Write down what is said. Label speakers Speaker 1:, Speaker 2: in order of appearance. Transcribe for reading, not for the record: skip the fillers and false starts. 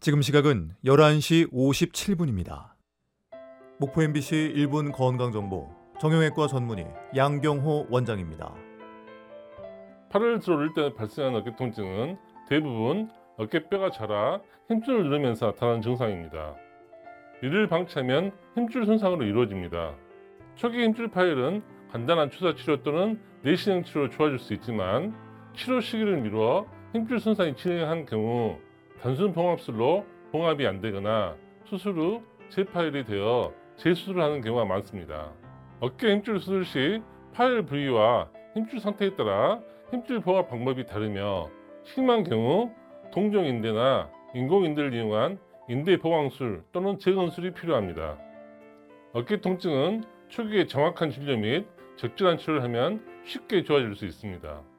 Speaker 1: 지금 시각은 11시 57분입니다. 목포 MBC 1분 건강정보 정형외과 전문의 양경호 원장입니다.
Speaker 2: 팔을 들어 올릴 때 발생하는 어깨 통증은 대부분 어깨뼈가 자라 힘줄을 누르면서 나타나는 증상입니다. 이를 방치하면 힘줄 손상으로 이루어집니다. 초기 힘줄 파열은 간단한 주사 치료 또는 내시경 치료로 좋아질 수 있지만 치료 시기를 미루어 힘줄 손상이 진행한 경우 단순 봉합술로 봉합이 안 되거나 수술 후 재파열이 되어 재수술을 하는 경우가 많습니다. 어깨 힘줄 수술 시 파열 부위와 힘줄 상태에 따라 힘줄 봉합 방법이 다르며 심한 경우 동종인대나 인공인대를 이용한 인대 보강술 또는 재건술이 필요합니다. 어깨 통증은 초기에 정확한 진료 및 적절한 치료를 하면 쉽게 좋아질 수 있습니다.